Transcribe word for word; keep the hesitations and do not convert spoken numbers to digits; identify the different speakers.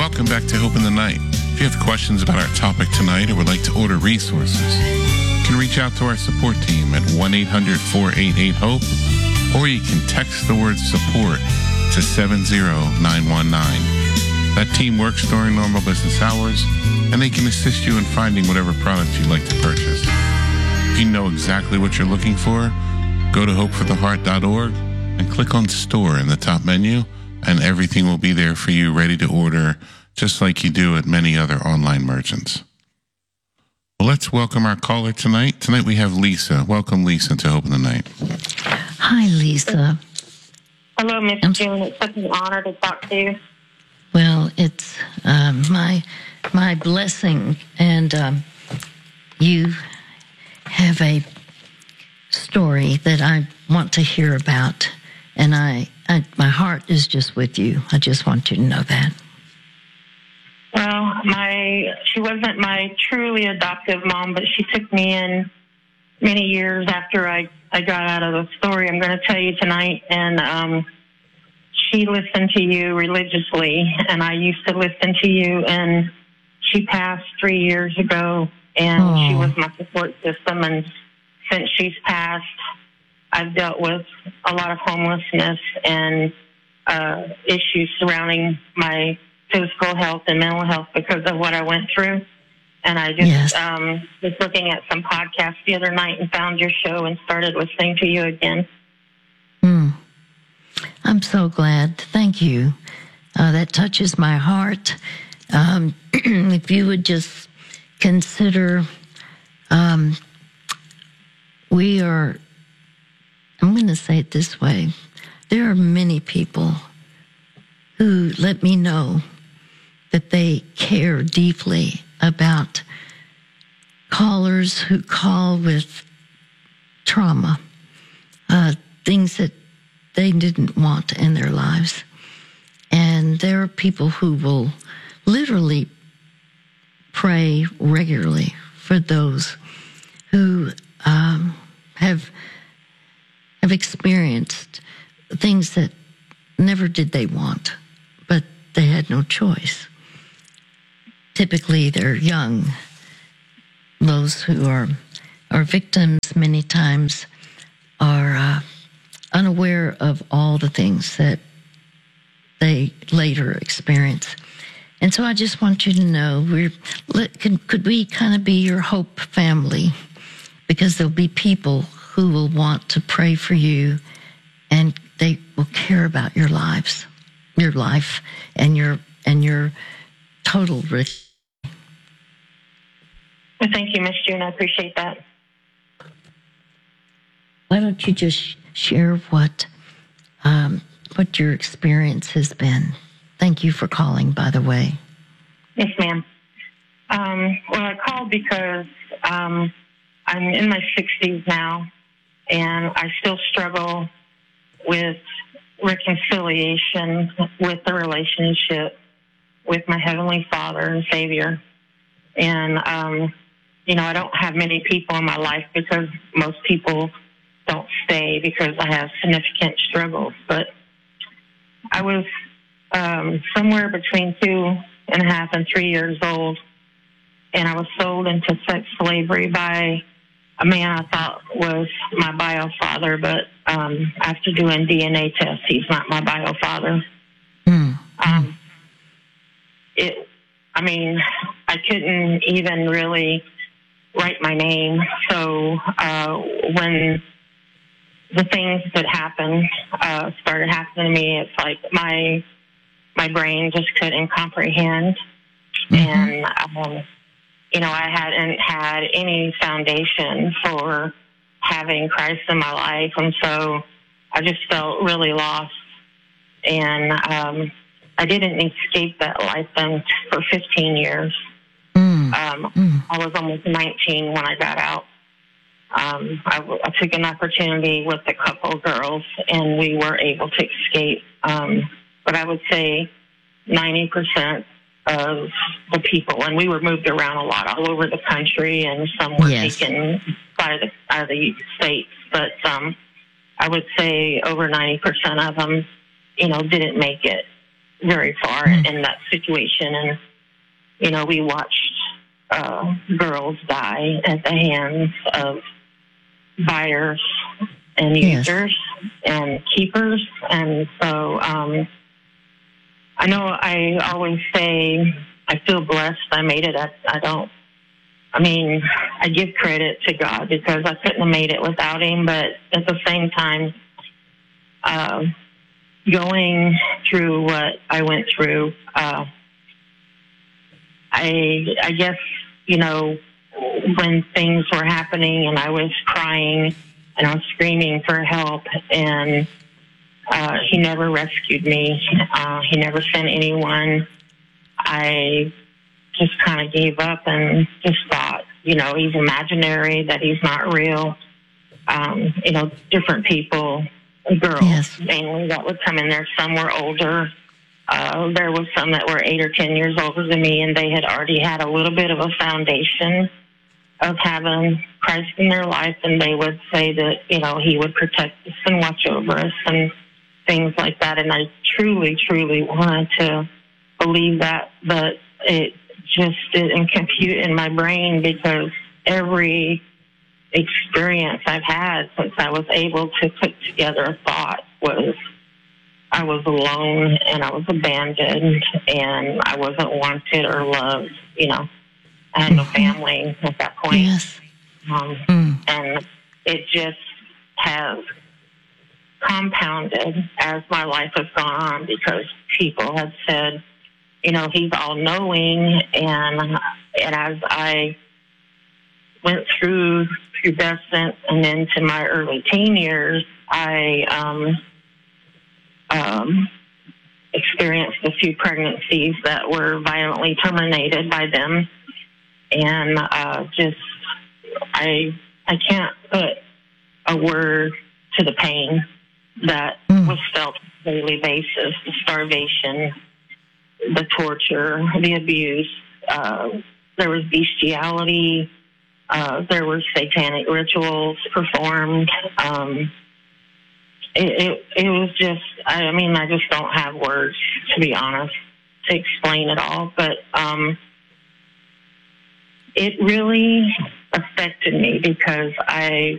Speaker 1: Welcome back to Hope in the Night. If you have questions about our topic tonight or would like to order resources, you can reach out to our support team at one eight hundred four eight eight HOPE, or you can text the word support to seven zero nine one nine. That team works during normal business hours, and they can assist you in finding whatever product you'd like to purchase. If you know exactly what you're looking for, go to hope for the heart dot org and click on Store in the top menu, and everything will be there for you ready to order, just like you do at many other online merchants. Well, let's welcome our caller tonight. Tonight we have Lisa. Welcome, Lisa, to Hope in the Night.
Speaker 2: Hi, Lisa.
Speaker 3: Hello, Miss I'm, June. It's such an honor to talk to you.
Speaker 2: Well, it's um, my my blessing, and um, you have a story that I want to hear about, and I, I my heart is just with you. I just want you to know that.
Speaker 3: Well, my she wasn't my truly adoptive mom, but she took me in many years after I, I got out of the story I'm going to tell you tonight, and um, she listened to you religiously, and I used to listen to you, and she passed three years ago, and oh. she was my support system, and since she's passed, I've dealt with a lot of homelessness and uh, issues surrounding my physical health and mental health because of what I went through. And I just
Speaker 2: yes.
Speaker 3: um, was looking at some podcasts the other night and found your show and started listening to you again.
Speaker 2: Mm. I'm so glad. Thank you. Uh, that touches my heart. Um, if you would just consider, um, we are, I'm going to say it this way. There are many people who let me know that they care deeply about callers who call with trauma, uh, things that they didn't want in their lives. And there are people who will literally pray regularly for those who um, have have experienced things that never did they want, but they had no choice. Typically, they're young. Those who are are victims many times are uh, unaware of all the things that they later experience. And so I just want you to know, we're, could, could we kind of be your hope family? Because there'll be people who will want to pray for you, and they will care about your lives, your life, and your and your total risk.
Speaker 3: Well, thank you, Miss June. I appreciate that.
Speaker 2: Why don't you just share what um, what your experience has been? Thank you for calling, by the way.
Speaker 3: Yes, ma'am. Um, well, I called because um, I'm in my sixties now, and I still struggle with reconciliation with the relationship with my Heavenly Father and Savior. And, um, you know, I don't have many people in my life because most people don't stay because I have significant struggles. But I was um, somewhere between two and a half and three years old, and I was sold into sex slavery by a man I thought was my bio father, but um, after doing D N A tests, he's not my bio father.
Speaker 2: Mm.
Speaker 3: Um, it, I mean, I couldn't even really write my name. So uh, when the things that happened uh, started happening to me, it's like my my brain just couldn't comprehend, mm-hmm. and um, you know, I hadn't had any foundation for having Christ in my life, and so I just felt really lost. And um, I didn't escape that life then for fifteen years.
Speaker 2: Mm.
Speaker 3: Um,
Speaker 2: mm.
Speaker 3: I was almost nineteen when I got out. Um, I, I took an opportunity with a couple of girls, and we were able to escape. Um, but I would say ninety percent of the people, and we were moved around a lot all over the country, and some were
Speaker 2: yes.
Speaker 3: taken by the, out of the states. But um, I would say over ninety percent of them, you know, didn't make it. very far mm. in that situation. And, you know, we watched uh, girls die at the hands of buyers and users yes. and keepers. And so um, I know I always say I feel blessed I made it. I, I don't, I mean, I give credit to God because I couldn't have made it without him. But at the same time, uh, going through what I went through, uh, I, I guess, you know, when things were happening and I was crying and I was screaming for help, and uh, he never rescued me. Uh, he never sent anyone. I just kind of gave up and just thought, you know, he's imaginary, that he's not real. Um, you know, different people, girls yes. mainly, that would come in there. Some were older. Uh, there was some that were eight or ten years older than me, and they had already had a little bit of a foundation of having Christ in their life, and they would say that, you know, he would protect us and watch over us and things like that. And I truly, truly wanted to believe that, but it just didn't compute in my brain, because every experience I've had since I was able to put together a thought was I was alone and I was abandoned and I wasn't wanted or loved. You know, I had no family at that point.
Speaker 2: Yes.
Speaker 3: Um,
Speaker 2: mm.
Speaker 3: And it just has compounded as my life has gone on, because people have said, you know, he's all-knowing. And, and as I went through pubescent and into my early teen years, I um, um, experienced a few pregnancies that were violently terminated by them. And uh, just, I I can't put a word to the pain that mm. was felt on a daily basis, the starvation, the torture, the abuse. Uh, there was bestiality. Uh, there were satanic rituals performed. Um, it, it, it was just, I mean, I just don't have words, to be honest, to explain it all. But um, it really affected me, because I